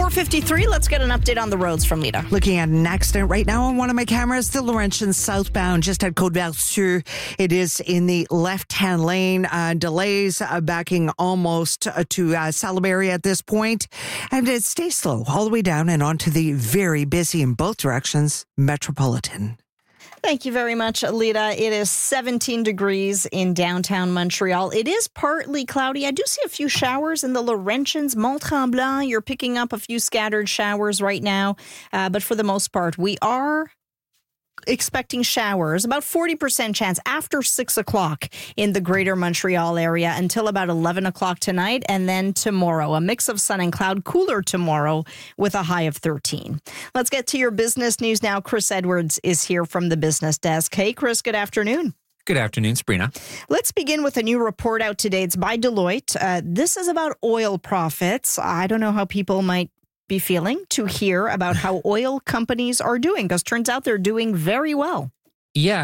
4:53. Let's get an update on the roads from Lita. Looking at an accident right now on one of my cameras, the Laurentian southbound just at Côte-Vertu. It is in the left-hand lane. Delays backing almost to Salaberry at this point. And it stays slow all the way down and onto the very busy in both directions Metropolitan. Thank you very much, Alita. It is 17 degrees in downtown Montreal. It is partly cloudy. I do see a few showers in the Laurentians, Mont-Tremblant. You're picking up a few scattered showers right now. But for the most part, we are expecting showers, about 40% chance after 6 o'clock in the greater Montreal area until about 11 o'clock tonight. And then tomorrow, a mix of sun and cloud, cooler tomorrow with a high of 13. Let's get to your business news now. Chris Edwards is here from the business desk. Hey, Chris, good afternoon. Good afternoon, Sabrina. Let's begin with a new report out today. It's by Deloitte. This is about oil profits. I don't know how people might be feeling to hear about how oil companies are doing, because turns out they're doing very well. Yeah,